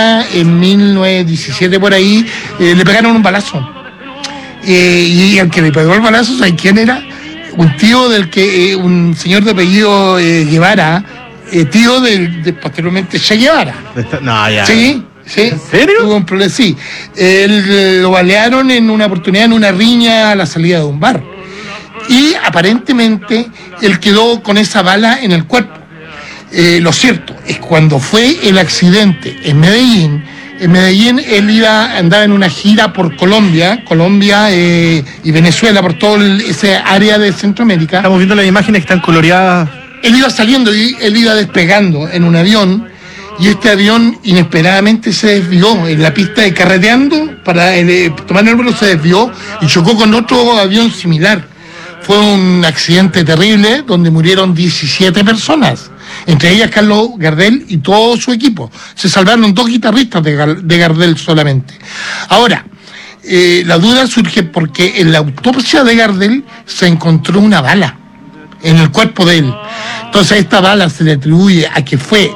en 1917 por ahí, le pegaron un balazo. Y el que le pegó el balazo, ¿sabes quién era? Un tío un señor de apellido Guevara, tío de posteriormente Che Guevara. No, ya. Sí. ¿En serio? Tuvo un problema, sí. Lo balearon en una oportunidad, en una riña a la salida de un bar. Y aparentemente él quedó con esa bala en el cuerpo. Lo cierto es que cuando fue el accidente en Medellín él andaba en una gira por Colombia y Venezuela, por todo ese área de Centroamérica. Estamos viendo las imágenes que están coloreadas. Él iba saliendo y él iba despegando en un avión, y este avión inesperadamente se desvió en la pista de carreteando para tomar el vuelo, se desvió y chocó con otro avión similar. Fue un accidente terrible donde murieron 17 personas, entre ellas Carlos Gardel y todo su equipo. Se salvaron 2 guitarristas de Gardel solamente. Ahora, la duda surge porque en la autopsia de Gardel se encontró una bala en el cuerpo de él. Entonces esta bala se le atribuye a que fue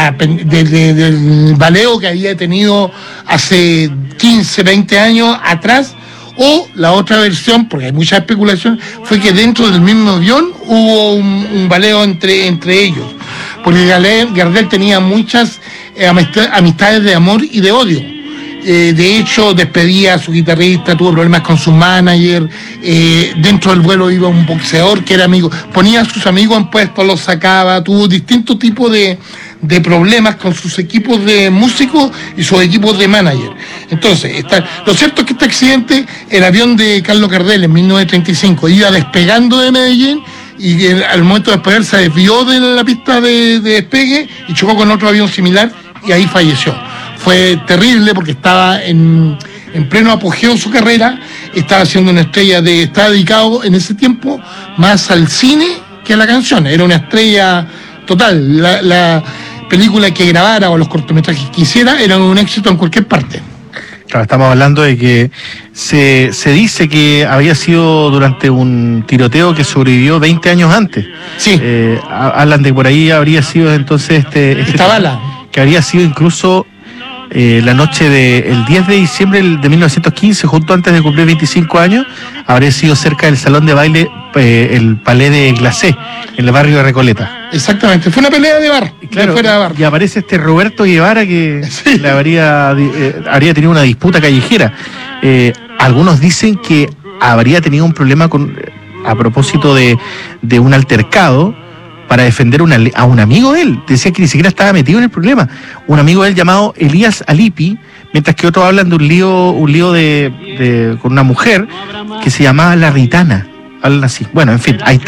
del baleo que había tenido hace 15, 20 años atrás, o la otra versión, porque hay mucha especulación, fue que dentro del mismo avión hubo un baleo entre ellos, porque Gardel tenía muchas amistades de amor y de odio. De hecho, despedía a su guitarrista, tuvo problemas con su manager, dentro del vuelo iba un boxeador que era amigo, ponía a sus amigos en puestos, los sacaba, tuvo distintos tipos de problemas con sus equipos de músicos y sus equipos de manager. Entonces, lo cierto es que este accidente, el avión de Carlos Gardel en 1935 iba despegando de Medellín, y al momento de despegar se desvió de la pista de despegue y chocó con otro avión similar y ahí falleció. Fue terrible porque estaba en pleno apogeo de su carrera, estaba haciendo una estrella estaba dedicado en ese tiempo más al cine que a la canción, era una estrella total. La película que grabara o los cortometrajes que hiciera eran un éxito en cualquier parte. Claro, estamos hablando de que se dice que había sido durante un tiroteo que sobrevivió 20 años antes. Sí. Hablan de que por ahí habría sido entonces esta bala. Que habría sido incluso la noche del 10 de diciembre de 1915, justo antes de cumplir 25 años, habría sido cerca del salón de baile el Palais de Glacé, en el barrio de Recoleta. Exactamente, fue una pelea de bar, claro, fuera de bar. Y aparece Roberto Guevara que sí, le habría tenido una disputa callejera. Algunos dicen que habría tenido un problema a propósito de un altercado para defender a un amigo de él. Decía que ni siquiera estaba metido en el problema. Un amigo de él llamado Elías Alipi, mientras que otros hablan de un lío con una mujer que se llamaba La Ritana. Hablan así. Bueno, en fin, hay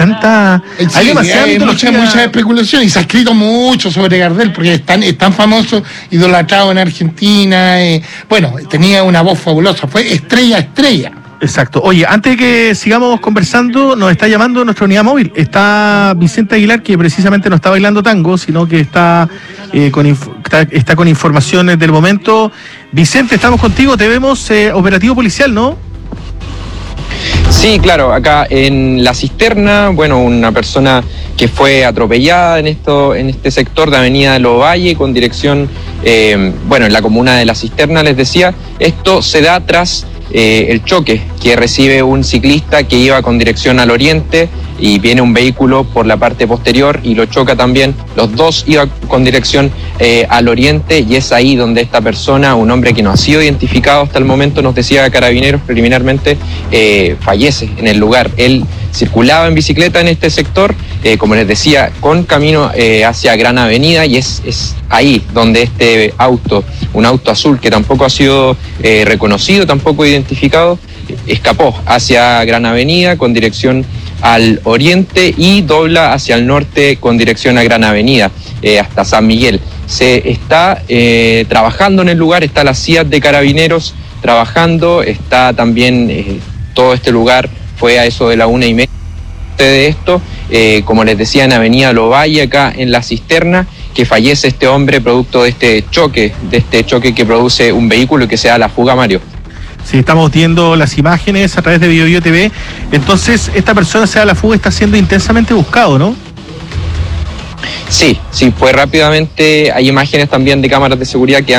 mucha especulación, y se ha escrito mucho sobre Gardel porque es tan famoso, idolatrado en Argentina. Bueno, tenía una voz fabulosa, fue estrella. Exacto. Oye, antes de que sigamos conversando, nos está llamando nuestra unidad móvil. Está Vicente Aguilar, que precisamente no está bailando tango, sino que está con informaciones del momento. Vicente, estamos contigo, te vemos operativo policial, ¿no? Sí, claro, acá en La Cisterna, una persona que fue atropellada en este sector de Avenida de Los Valles con dirección, en la comuna de La Cisterna, les decía. Esto se da tras el choque que recibe un ciclista que iba con dirección al oriente y viene un vehículo por la parte posterior y lo choca también. Los dos iban con dirección al oriente, y es ahí donde esta persona, un hombre que no ha sido identificado hasta el momento, nos decía Carabineros preliminarmente, fallece en el lugar. Él circulaba en bicicleta en este sector, como les decía, con camino hacia Gran Avenida, y es ahí donde este auto, un auto azul que tampoco ha sido reconocido, tampoco identificado, escapó hacia Gran Avenida con dirección al oriente y dobla hacia el norte con dirección a Gran Avenida, hasta San Miguel. Se está trabajando en el lugar, está la CIAT de Carabineros trabajando, está también todo este lugar, fue a eso de la 1:30 de esto, como les decía, en Avenida Lovalle, acá en La Cisterna, que fallece este hombre producto de este choque que produce un vehículo y que se da la fuga, Mario. Sí, estamos viendo las imágenes a través de BioBio TV. Entonces, esta persona se da la fuga, está siendo intensamente buscado, ¿no? Sí, fue rápidamente. Hay imágenes también de cámaras de seguridad que